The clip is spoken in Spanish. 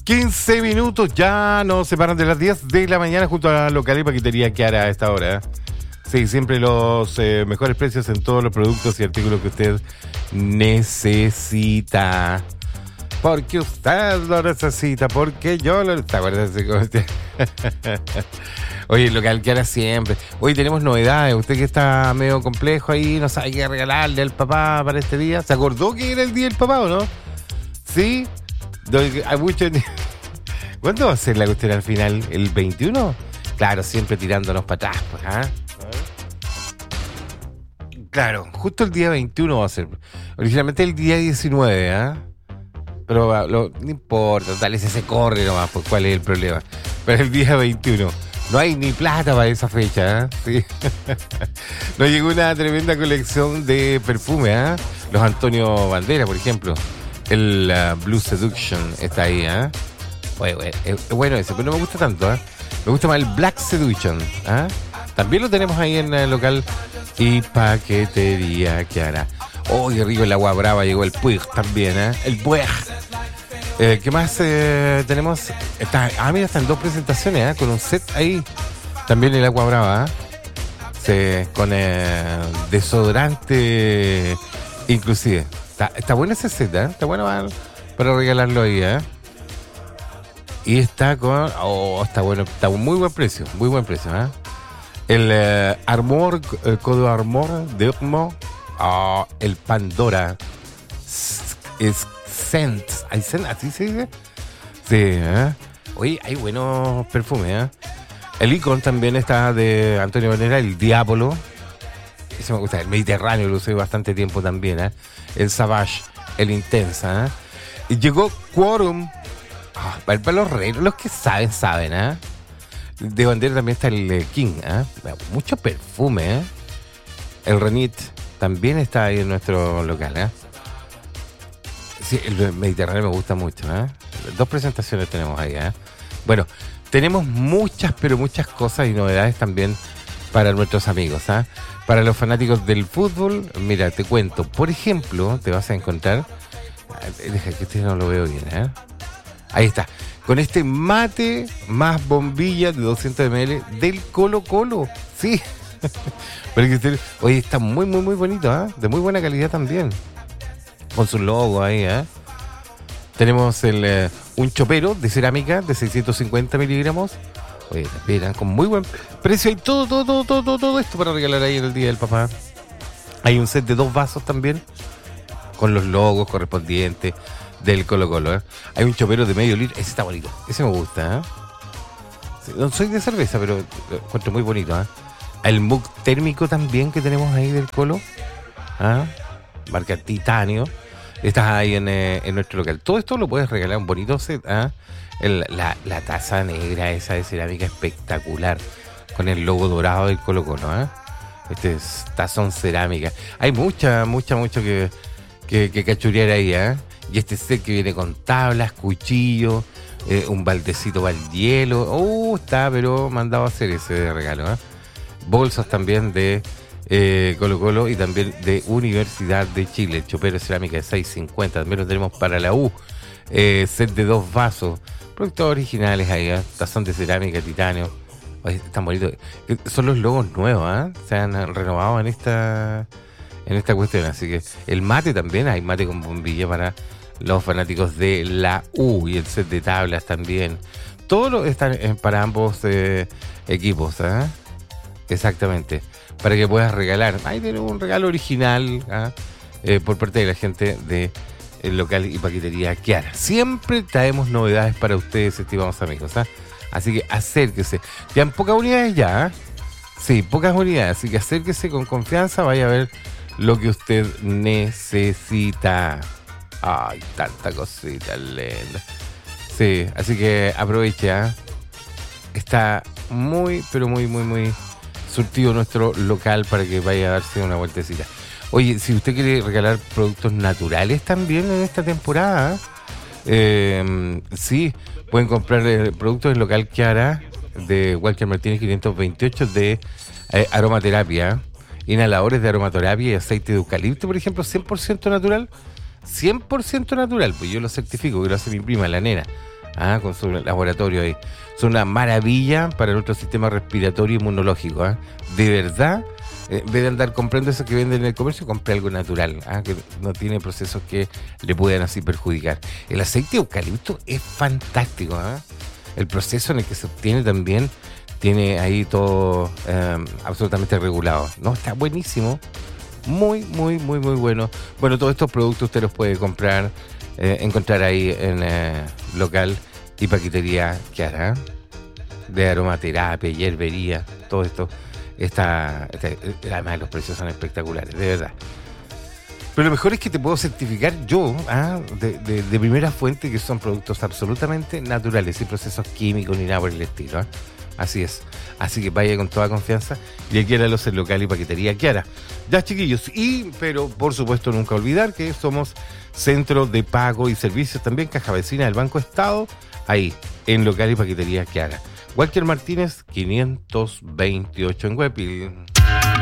15 minutos ya nos separan de las 10 de la mañana junto a la local y paquetería Kiara a esta hora. Sí, siempre los mejores precios en todos los productos y artículos que usted necesita. Porque usted lo necesita, porque yo lo... ¿Te acuerdas de cómo te... Oye, local Kiara siempre. Hoy tenemos novedades. Usted que está medio complejo ahí, no sabe qué regalarle al papá para este día. ¿Se acordó que era el día del papá o no? Sí. Hay mucho... ¿Cuándo va a ser la cuestión al final? ¿El 21? Claro, siempre tirándonos para atrás, pues, ¿ah? Claro, justo el día 21 va a ser. Originalmente el día 19, ¿ah? Pero no importa, tal vez se corre nomás, pues cuál es el problema. Pero el día 21. No hay ni plata para esa fecha, ¿eh? Sí. Nos llegó una tremenda colección de perfume, ¿eh? Los Antonio Banderas, por ejemplo. El Blue Seduction está ahí, ¿eh? Es bueno ese, pero no me gusta tanto, ¿eh? Me gusta más el Black Seduction, ¿eh? También lo tenemos ahí en el local y paquetería Kiara. Oh, qué rico el agua brava, llegó el Puig también, ¿eh? El Puig. ¿Qué más tenemos? Mira, están dos presentaciones, ¿eh? Con un set ahí. También el agua brava, ¿eh? Sí, con desodorante inclusive. Está bueno ese set, ¿eh? Está bueno para regalarlo ahí, ¿eh? Y está con... Oh, está bueno. Está muy buen precio, ¿eh? El Armor, el Codo Armor de Ocmo. Oh, el Pandora. Es Scent. ¿Así se dice? Sí, ¿eh? Oye, hay buenos perfumes, ¿eh? El Icon también está de Antonio Banderas, el Diablo. Ese me gusta. El Mediterráneo lo usé bastante tiempo también, ¿eh? El Savage, el Intensa, ¿eh? Y llegó Quorum. Para los reinos, los que saben, ¿eh? De Bandera también está el King, ¿eh? Mucho perfume, ¿eh? El Renit también está ahí en nuestro local, ¿eh? Sí, el Mediterráneo me gusta mucho, ¿eh? Dos presentaciones tenemos ahí, ¿eh? Bueno, tenemos muchas, pero muchas cosas y novedades también para nuestros amigos, ¿eh? Para los fanáticos del fútbol, mira, te cuento. Por ejemplo, te vas a encontrar... Deja que este no lo veo bien, ¿eh? Ahí está. Con este mate más bombilla de 200 ml del Colo Colo. Sí. Oye, está muy, muy, muy bonito, ¿eh? De muy buena calidad también. Con su logo ahí, ¿eh? Tenemos un chopero de cerámica de 650 miligramos. Oye, esperan con muy buen precio. Hay todo esto para regalar ahí en el Día del Papá. Hay un set de 2 vasos también, con los logos correspondientes del Colo Colo, ¿eh? Hay un chopero de medio litro. Ese está bonito. Ese me gusta, ¿eh? Sí, no soy de cerveza, pero lo encuentro muy bonito, ¿eh? El mug térmico también que tenemos ahí del Colo, ¿ah? Marca Titanio. Estás ahí en nuestro local. Todo esto lo puedes regalar, un bonito set, ¿ah? La taza negra esa de cerámica espectacular, con el logo dorado del Colo Colo, ¿eh? Este es tazón cerámica. Hay mucho que cachurear ahí, ¿eh? Y este set que viene con tablas, cuchillo, un baldecito para el hielo. Está, pero mandado a hacer ese de regalo, ¿eh? Bolsas también de Colo Colo y también de Universidad de Chile. El chopero de cerámica de 650. También lo tenemos para la U. Set de 2 vasos. Productos originales ahí, ¿eh? Tazón de cerámica, titanio. Oye, están bonitos. Son los logos nuevos, ¿eh? Se han renovado en esta cuestión. Así que el mate también. Hay mate con bombilla para los fanáticos de la U. Y el set de tablas también. Todo están para ambos equipos, ¿eh? Exactamente. Para que puedas regalar. Ahí tenemos un regalo original, ¿eh? Por parte de la gente de el local y paquetería Kiara. Siempre traemos novedades para ustedes, estimados amigos, ¿eh? Así que acérquese. Ya en pocas unidades ya, ¿eh? Sí, pocas unidades. Así que acérquese con confianza. Vaya a ver lo que usted necesita. Ay, tanta cosita linda. Sí, así que aprovecha, ¿eh? Está muy, pero muy, muy, muy surtido nuestro local para que vaya a darse una vueltecita. Oye, si usted quiere regalar productos naturales también en esta temporada, sí, pueden comprar productos del local Kiara de Walker Martínez 528 de aromaterapia, inhaladores de aromaterapia y aceite de eucalipto, por ejemplo, 100% natural. 100% natural, pues yo lo certifico, que lo hace mi prima, la nena. con su laboratorio ahí. Son una maravilla para nuestro sistema respiratorio y inmunológico. De verdad, en vez de andar comprando eso que venden en el comercio, compre algo natural, que no tiene procesos que le puedan así perjudicar. El aceite de eucalipto es fantástico. El proceso en el que se obtiene también tiene ahí todo absolutamente regulado. No, está buenísimo. Muy, muy, muy, muy bueno. Bueno, todos estos productos usted los puede encontrar ahí en local y paquetería Chiara, de aromaterapia, hierbería, todo esto. Además los precios son espectaculares, de verdad. Pero lo mejor es que te puedo certificar yo, de primera fuente, que son productos absolutamente naturales, sin procesos químicos ni nada por el estilo. Así es. Así que vaya con toda confianza y adquiéralos en local y paquetería Chiara. Ya, chiquillos. Pero por supuesto nunca olvidar que somos centro de pago y servicios también, caja vecina del Banco Estado, ahí, en local y paquetería Chiara. Walker Martínez, 528 en Huepil.